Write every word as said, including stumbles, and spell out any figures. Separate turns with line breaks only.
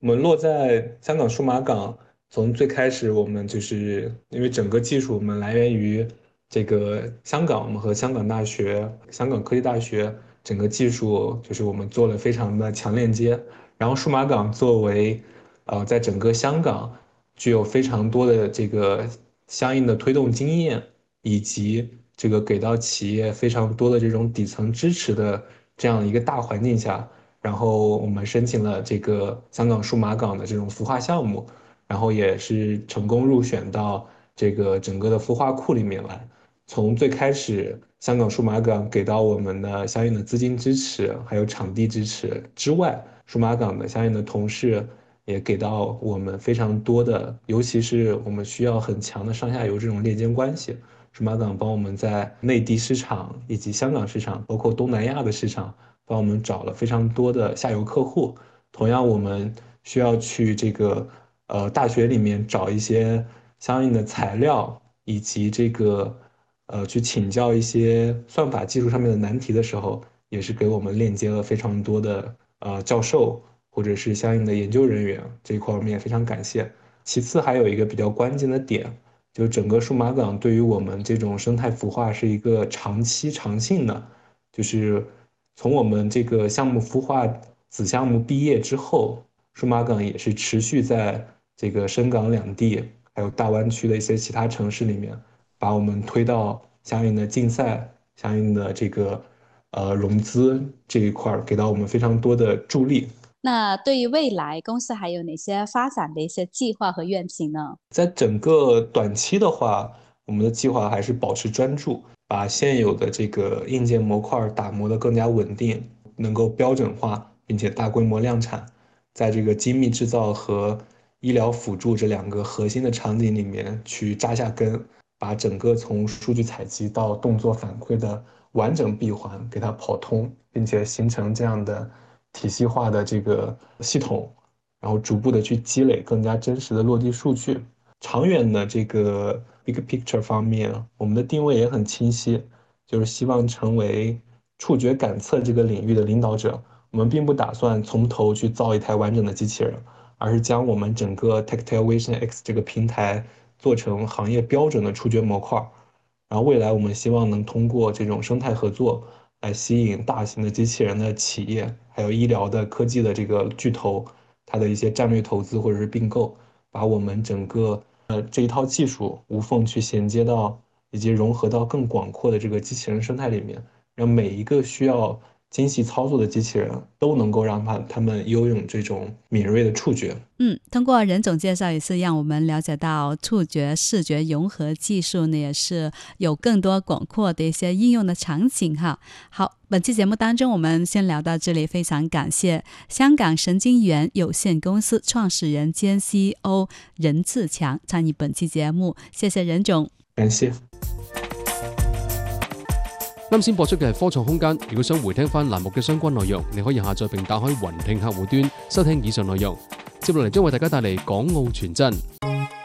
我们落在香港数码港，从最开始我们就是因为整个技术我们来源于这个香港，我们和香港大学、香港科技大学整个技术就是我们做了非常的强链接。然后数码港作为呃在整个香港具有非常多的这个相应的推动经验，以及这个给到企业非常多的这种底层支持的这样一个大环境下。然后我们申请了这个香港数码港的这种孵化项目，然后也是成功入选到这个整个的孵化库里面来。从最开始香港数码港给到我们的相应的资金支持，还有场地支持之外，数码港的相应的同事也给到我们非常多的，尤其是我们需要很强的上下游这种链接关系。数码港帮我们在内地市场以及香港市场，包括东南亚的市场，帮我们找了非常多的下游客户。同样，我们需要去这个呃大学里面找一些相应的材料，以及这个呃去请教一些算法技术上面的难题的时候，也是给我们链接了非常多的呃教授或者是相应的研究人员，这一块我们也非常感谢。其次，还有一个比较关键的点，就整个数码港对于我们这种生态孵化是一个长期长性的，就是从我们这个项目孵化子项目毕业之后，数码港也是持续在这个深港两地还有大湾区的一些其他城市里面，把我们推到相应的竞赛、相应的这个呃融资这一块儿，给到我们非常多的助力。
那对于未来公司还有哪些发展的一些计划和愿景呢？
在整个短期的话，我们的计划还是保持专注，把现有的这个硬件模块打磨得更加稳定，能够标准化，并且大规模量产。在这个精密制造和医疗辅助这两个核心的场景里面去扎下根，把整个从数据采集到动作反馈的完整闭环给它跑通，并且形成这样的体系化的这个系统，然后逐步的去积累更加真实的落地数据。长远的这个 big picture 方面，我们的定位也很清晰，就是希望成为触觉感测这个领域的领导者。我们并不打算从头去造一台完整的机器人，而是将我们整个 Tactile Vision X 这个平台做成行业标准的触觉模块。然后未来我们希望能通过这种生态合作，来吸引大型的机器人的企业，还有医疗的科技的这个巨头，它的一些战略投资或者是并购，把我们整个呃这一套技术无缝去衔接到以及融合到更广阔的这个机器人生态里面，让每一个需要精细操作的机器人都能够让它它们拥有这种敏锐的触觉。
嗯，通过任总介绍也是让我们了解到触觉视觉融合技术呢也是有更多广阔的一些应用的场景哈。好，本期节目当中我们先聊到这里，非常感谢香港神经元有限公司创始人兼 C E O 任志强参与本期节目，谢謝任總。
感謝。
啱先播出嘅係科創空間，如果想回聽翻欄目嘅相關內容，你可以下載並打開雲聽客戶端收聽以上內容。接落嚟將為大家帶嚟港澳傳真。